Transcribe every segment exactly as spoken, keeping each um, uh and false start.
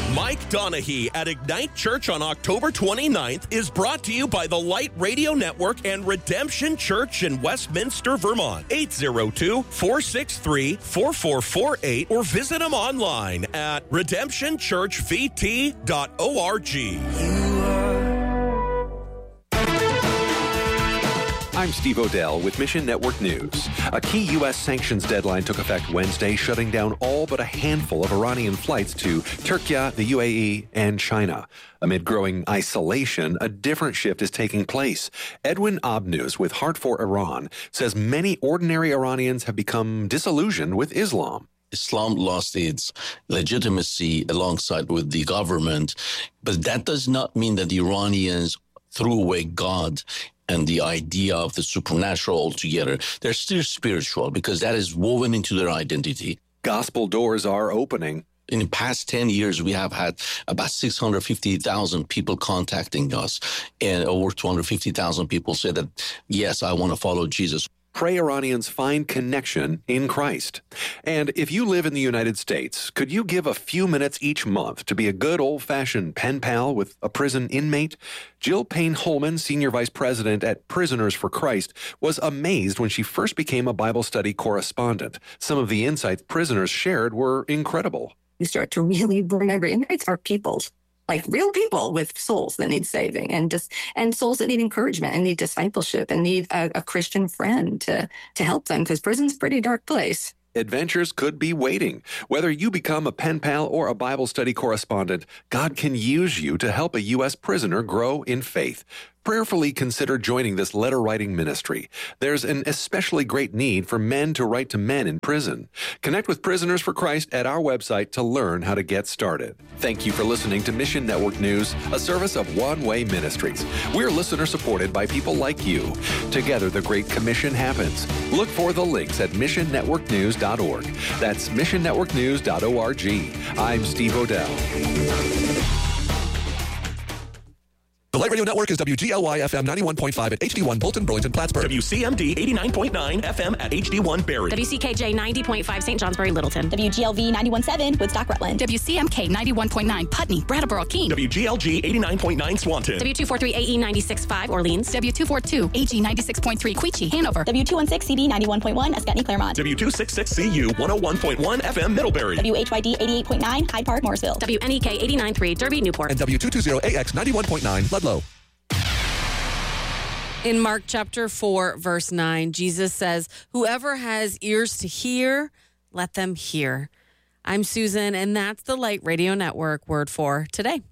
Mike Donahue at Ignite Church on October twenty-ninth is brought to you by the Light Radio Network and Redemption Church in Westminster, Vermont. eight zero two, four six three, four four four eight or visit them online at redemption church v t dot org. I'm Steve Odell with Mission Network News. A key U S sanctions deadline took effect Wednesday, shutting down all but a handful of Iranian flights to Turkey, the U A E, and China. Amid growing isolation, a different shift is taking place. Edwin Obnus with Heart for Iran says many ordinary Iranians have become disillusioned with Islam. Islam lost its legitimacy alongside with the government, but that does not mean that the Iranians threw away God and the idea of the supernatural altogether. They're still spiritual because that is woven into their identity. Gospel doors are opening. In the past ten years, we have had about six hundred fifty thousand people contacting us, and over two hundred fifty thousand people say that, yes, I want to follow Jesus. Pray Iranians find connection in Christ. And if you live in the United States, could you give a few minutes each month to be a good old-fashioned pen pal with a prison inmate? Jill Payne-Holman, Senior Vice President at Prisoners for Christ, was amazed when she first became a Bible study correspondent. Some of the insights prisoners shared were incredible. You start to really remember inmates are people. Like real people with souls that need saving and just and souls that need encouragement and need discipleship and need a, a Christian friend to to help them, because prison's a pretty dark place. Adventures could be waiting. Whether you become a pen pal or a Bible study correspondent, God can use you to help a U S prisoner grow in faith. Prayerfully consider joining this letter-writing ministry. There's an especially great need for men to write to men in prison. Connect with Prisoners for Christ at our website to learn how to get started. Thank you for listening to Mission Network News, a service of One Way Ministries. We're listener-supported by people like you. Together, the Great Commission happens. Look for the links at mission network news dot org. That's mission network news dot org. I'm Steve Odell. The Light Radio Network is W G L Y F M ninety-one point five at H D one Bolton, Burlington, Plattsburgh. W C M D eighty-nine point nine F M at H D one Barrie. W C K J ninety point five Saint Johnsbury, Littleton. W G L V ninety-one point seven Woodstock, Rutland. W C M K ninety-one point nine Putney, Brattleboro, Keene. W G L G eighty-nine point nine Swanton. W two forty-three A E ninety-six point five Orleans. W two forty-two A G ninety-six point three Queechee, Hanover. W two sixteen C D ninety-one point one Ascutney, Claremont. W two sixty-six C U one oh one point one F M Middlebury. W H Y D eighty-eight point nine Hyde Park, Morrisville. W N E K eighty-nine point three Derby, Newport. And W two twenty A X ninety-one point nine Ludlow. In Mark chapter four, verse nine, Jesus says, "Whoever has ears to hear, let them hear." I'm Susan, and that's the Light Radio Network word for today.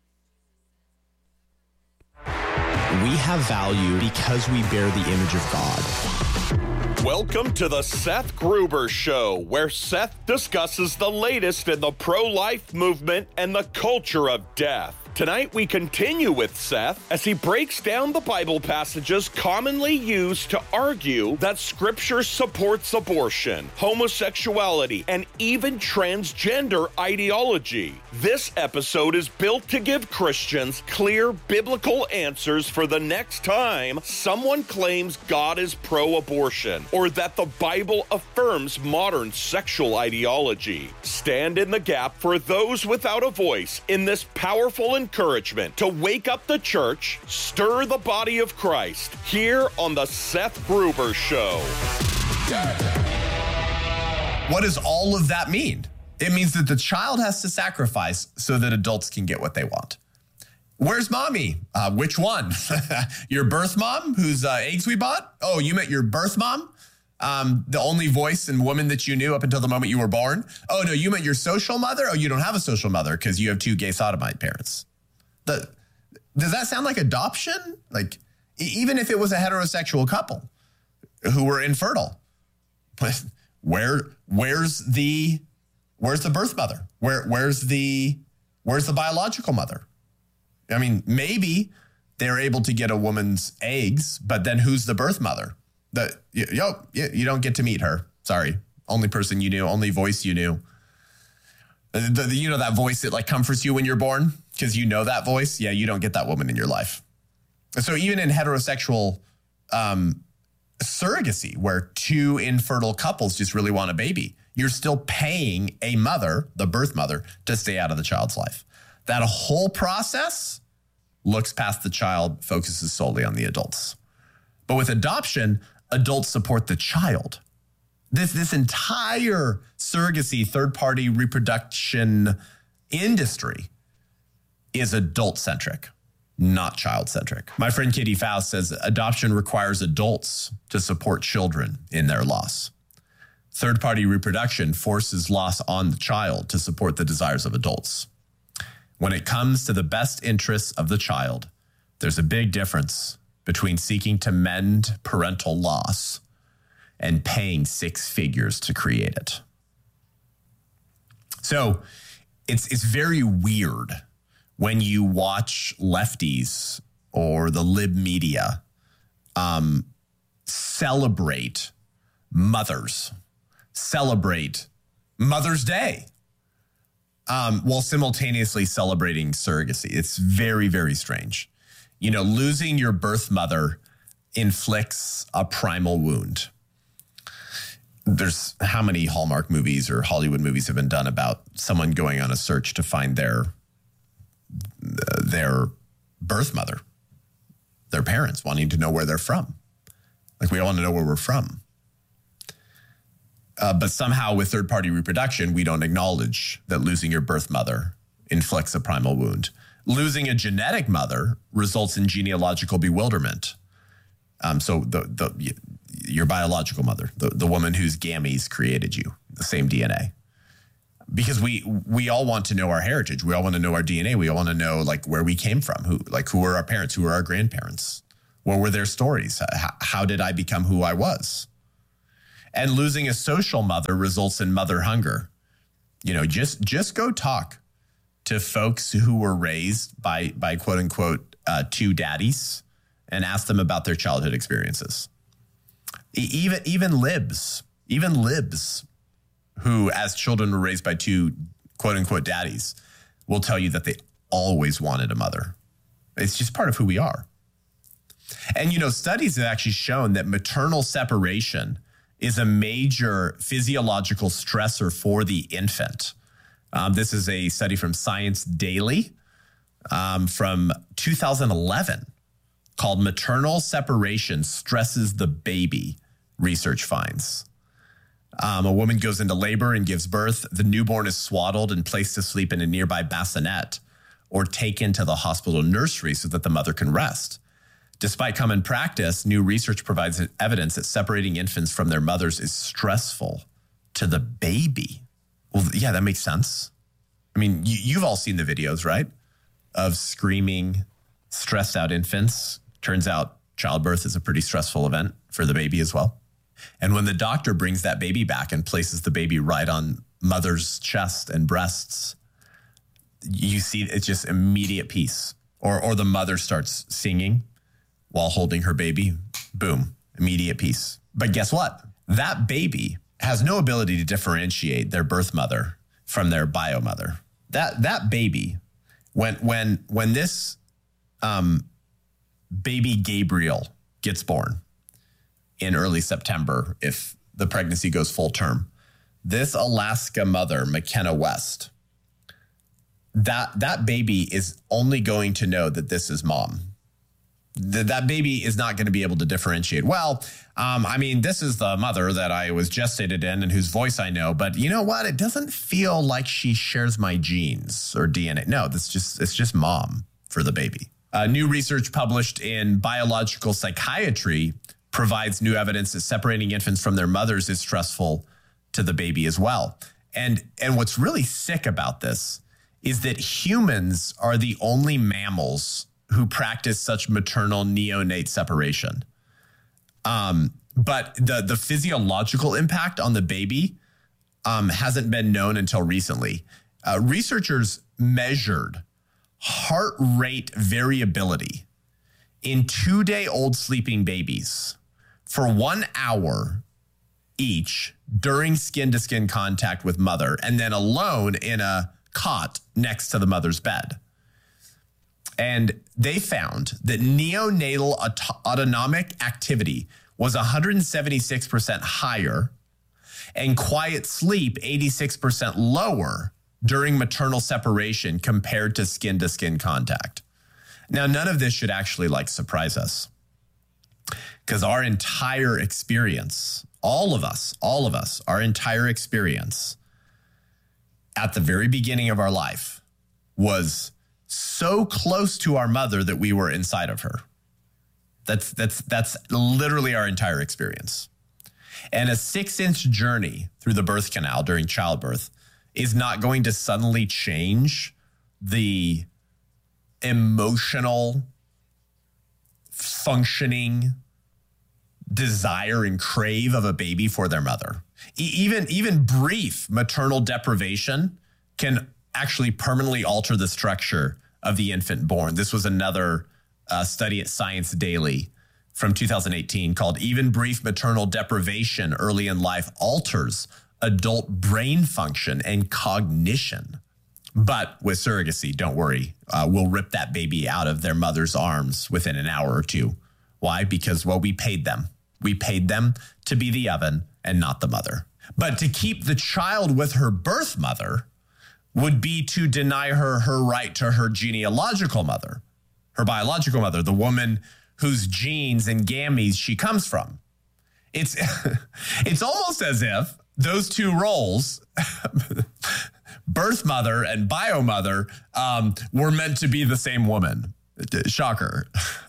We have value because we bear the image of God. Welcome to the Seth Gruber Show, where Seth discusses the latest in the pro-life movement and the culture of death. Tonight, we continue with Seth as he breaks down the Bible passages commonly used to argue that Scripture supports abortion, homosexuality, and even transgender ideology. This episode is built to give Christians clear biblical answers for the next time someone claims God is pro-abortion or that the Bible affirms modern sexual ideology. Stand in the gap for those without a voice in this powerful and encouragement to wake up the church, stir the body of Christ, here on the Seth Gruber Show. What does all of that mean? It means that the child has to sacrifice so that adults can get what they want. Where's mommy? Uh, which one? Your birth mom, whose uh, eggs we bought? Oh, you meant your birth mom? Um, the only voice and woman that you knew up until the moment you were born? Oh, no, you meant your social mother? Oh, you don't have a social mother because you have two gay sodomite parents. The, does that sound like adoption? Like, even if it was a heterosexual couple who were infertile, where, where's the, where's the birth mother? Where, where's the, where's the biological mother? I mean, maybe they're able to get a woman's eggs, but then who's the birth mother? The, yo, you don't get to meet her. Sorry. Only person you knew, only voice you knew. The, the, you know that voice that like comforts you when you're born because you know that voice? Yeah, you don't get that woman in your life. And so even in heterosexual um, surrogacy, where two infertile couples just really want a baby, you're still paying a mother, the birth mother, to stay out of the child's life. That whole process looks past the child, focuses solely on the adults. But with adoption, adults support the child. This, this entire surrogacy, third-party reproduction industry is adult-centric, not child-centric. My friend Katie Faust says adoption requires adults to support children in their loss. Third-party reproduction forces loss on the child to support the desires of adults. When it comes to the best interests of the child, there's a big difference between seeking to mend parental loss and paying six figures to create it. So it's it's very weird when you watch lefties or the lib media um, celebrate mothers, celebrate Mother's Day, um, while simultaneously celebrating surrogacy. It's very, very strange. You know, losing your birth mother inflicts a primal wound. There's how many Hallmark movies or Hollywood movies have been done about someone going on a search to find their their birth mother, their parents, wanting to know where they're from. Like, we all want to know where we're from. Uh, but somehow with third-party reproduction, we don't acknowledge that losing your birth mother inflicts a primal wound. Losing a genetic mother results in genealogical bewilderment. Um, so the the your biological mother, the, the woman whose gametes created you, the same D N A. Because we we all want to know our heritage. We all want to know our D N A. We all want to know, like, where we came from. Who like who were our parents? Who were our grandparents? What were their stories? How, how did I become who I was? And losing a social mother results in mother hunger. You know, just just go talk to folks who were raised by by quote unquote uh, two daddies and ask them about their childhood experiences. Even even libs, even libs who as children were raised by two quote unquote daddies will tell you that they always wanted a mother. It's just part of who we are. And, you know, studies have actually shown that maternal separation is a major physiological stressor for the infant. Um, this is a study from Science Daily um, from two thousand eleven called Maternal Separation Stresses the Baby, research finds. Um, a woman goes into labor and gives birth. The newborn is swaddled and placed to sleep in a nearby bassinet or taken to the hospital nursery so that the mother can rest. Despite common practice, new research provides evidence that separating infants from their mothers is stressful to the baby. Well, yeah, that makes sense. I mean, you, you've all seen the videos, right? Of screaming, stressed out infants. Turns out childbirth is a pretty stressful event for the baby as well. And when the doctor brings that baby back and places the baby right on mother's chest and breasts, you see it's just immediate peace. Or, or the mother starts singing while holding her baby, boom, immediate peace. But guess what? That baby has no ability to differentiate their birth mother from their bio mother. That that baby, when when when this um, baby Gabriel gets born in early September, if the pregnancy goes full term, this Alaska mother, McKenna West, that that baby is only going to know that this is mom. That that baby is not going to be able to differentiate. Well, um, I mean, this is the mother that I was gestated in and whose voice I know, but you know what? It doesn't feel like she shares my genes or D N A. No, that's just it's just mom for the baby. Uh, new research published in Biological Psychiatry provides new evidence that separating infants from their mothers is stressful to the baby as well. And and what's really sick about this is that humans are the only mammals who practice such maternal neonate separation. Um, but the, the physiological impact on the baby um, hasn't been known until recently. Uh, researchers measured heart rate variability in two-day-old sleeping babies for one hour each during skin-to-skin contact with mother and then alone in a cot next to the mother's bed. And they found that neonatal auto- autonomic activity was one hundred seventy-six percent higher and quiet sleep eighty-six percent lower during maternal separation compared to skin-to-skin contact. Now, none of this should actually like surprise us, because our entire experience, all of us, all of us, our entire experience at the very beginning of our life was so close to our mother that we were inside of her. That's that's that's literally our entire experience. And a six-inch journey through the birth canal during childbirth is not going to suddenly change the emotional, functioning desire and crave of a baby for their mother. E- even, even brief maternal deprivation can actually permanently alter the structure of the infant born. This was another uh, study at Science Daily from two thousand eighteen called "Even Brief Maternal Deprivation Early in Life Alters Adult Brain Function and Cognition." But with surrogacy, don't worry. Uh, we'll rip that baby out of their mother's arms within an hour or two. Why? Because, well, we paid them. We paid them to be the oven and not the mother. But to keep the child with her birth mother would be to deny her her right to her genealogical mother, her biological mother, the woman whose genes and gametes she comes from. It's, it's almost as if those two roles, birth mother and bio mother, um, were meant to be the same woman. Shocker.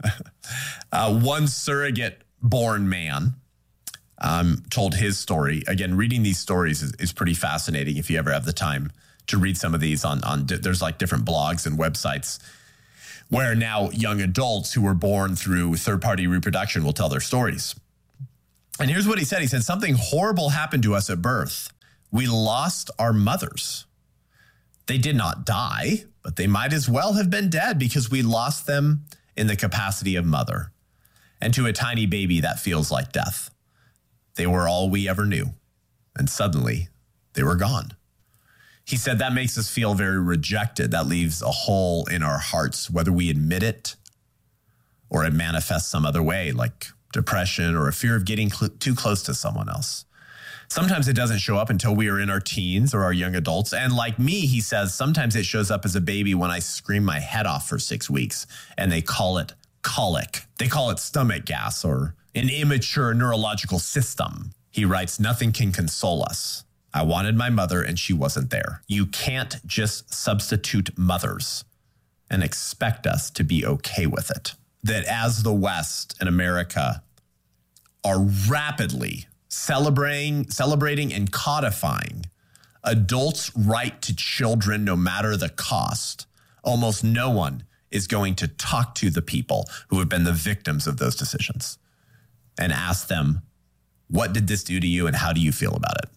uh, one surrogate born man um, told his story. Again, reading these stories is, is pretty fascinating if you ever have the time to read some of these on, on there's like different blogs and websites where now young adults who were born through third-party reproduction will tell their stories. And here's what he said. He said, "Something horrible happened to us at birth. We lost our mothers. They did not die, but they might as well have been dead because we lost them in the capacity of mother. And to a tiny baby, that feels like death. They were all we ever knew. And suddenly, they were gone." He said that makes us feel very rejected. That leaves a hole in our hearts, whether we admit it or it manifests some other way, like depression or a fear of getting cl- too close to someone else. Sometimes it doesn't show up until we are in our teens or our young adults. And like me, he says, sometimes it shows up as a baby when I scream my head off for six weeks and they call it colic. They call it stomach gas or an immature neurological system. He writes, "Nothing can console us. I wanted my mother and she wasn't there. You can't just substitute mothers and expect us to be okay with it." That as the West and America are rapidly celebrating, celebrating and codifying adults' right to children, no matter the cost, almost no one is going to talk to the people who have been the victims of those decisions and ask them, what did this do to you and how do you feel about it?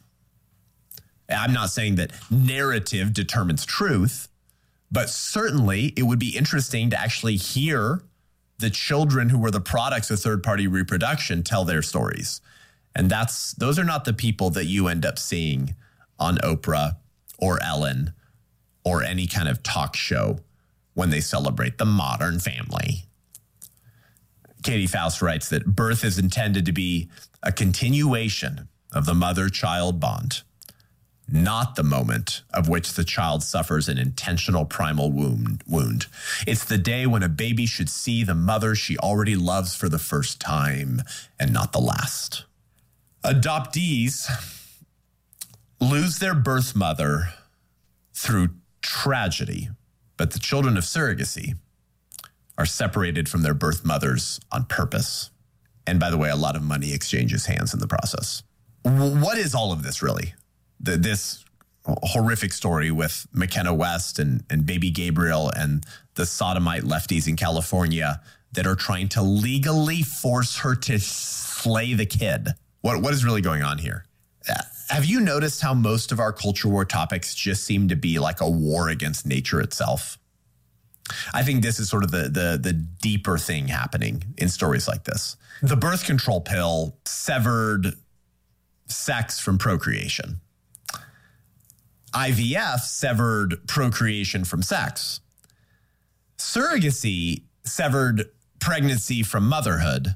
I'm not saying that narrative determines truth, but certainly it would be interesting to actually hear the children who were the products of third-party reproduction tell their stories. And that's those are not the people that you end up seeing on Oprah or Ellen or any kind of talk show when they celebrate the modern family. Katie Faust writes that birth is intended to be a continuation of the mother-child bond, not the moment of which the child suffers an intentional primal wound. wound. It's the day when a baby should see the mother she already loves for the first time and not the last. Adoptees lose their birth mother through tragedy, but the children of surrogacy are separated from their birth mothers on purpose. And by the way, a lot of money exchanges hands in the process. What is all of this really? The, this horrific story with McKenna West and, and baby Gabriel and the sodomite lefties in California that are trying to legally force her to slay the kid. What What is really going on here? Have you noticed how most of our culture war topics just seem to be like a war against nature itself? I think this is sort of the, the, the deeper thing happening in stories like this. The birth control pill severed sex from procreation. I V F severed procreation from sex. Surrogacy severed pregnancy from motherhood.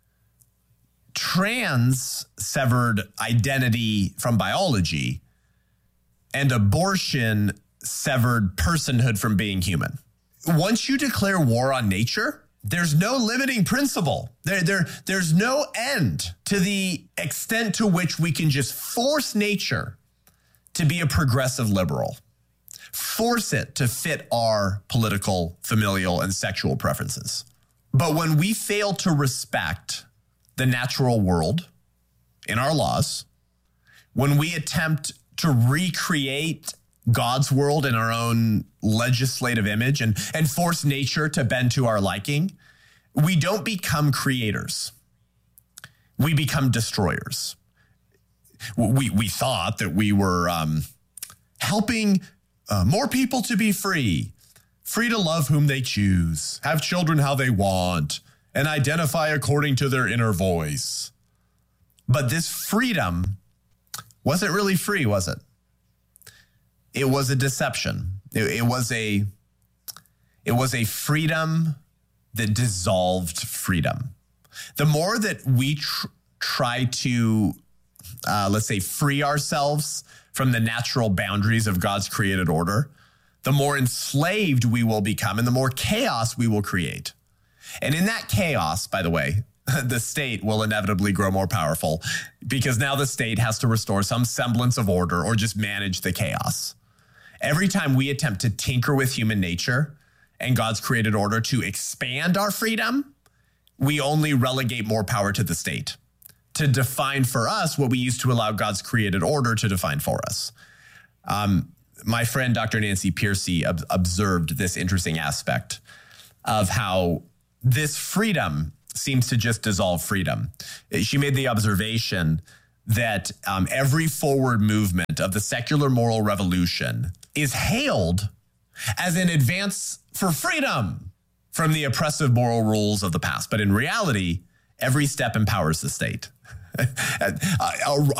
Trans severed identity from biology. And abortion severed personhood from being human. Once you declare war on nature, there's no limiting principle. There, there, there's no end to the extent to which we can just force nature to be a progressive liberal, force it to fit our political, familial, and sexual preferences. But when we fail to respect the natural world in our laws, when we attempt to recreate God's world in our own legislative image and, and force nature to bend to our liking, we don't become creators. We become destroyers. We, we thought that we were um, helping uh, more people to be free, free to love whom they choose, have children how they want, and identify according to their inner voice. But this freedom wasn't really free, was it? It was a deception. It, it was a, it was a freedom that dissolved freedom. The more that we tr- try to, uh, let's say, free ourselves from the natural boundaries of God's created order, the more enslaved we will become and the more chaos we will create. And in that chaos, by the way, the state will inevitably grow more powerful because now the state has to restore some semblance of order or just manage the chaos. Every time we attempt to tinker with human nature and God's created order to expand our freedom, we only relegate more power to the state to define for us what we used to allow God's created order to define for us. Um, my friend, Doctor Nancy Pearcey, ob- observed this interesting aspect of how this freedom seems to just dissolve freedom. She made the observation that um, every forward movement of the secular moral revolution is hailed as an advance for freedom from the oppressive moral rules of the past. But in reality, every step empowers the state. a, a,